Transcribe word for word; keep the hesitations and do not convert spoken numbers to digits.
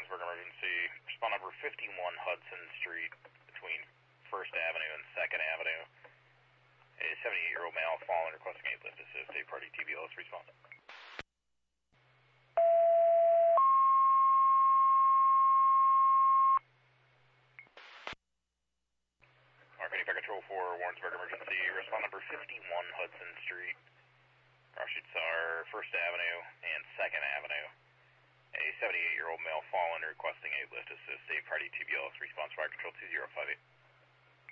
Warrensburg emergency. Respond number fifty-one Hudson Street between First Avenue and Second Avenue. A seventy-eight-year-old male fallen requesting a lift assist. A party T B L S response. Manufacturer Control for Warrensburg emergency. Respond number fifty-one Hudson Street. Rashid Sar, First Avenue and Second Avenue. A seventy-eight-year-old male fallen requesting a lift assist. A party T B L S response. Fire Control two zero five eight.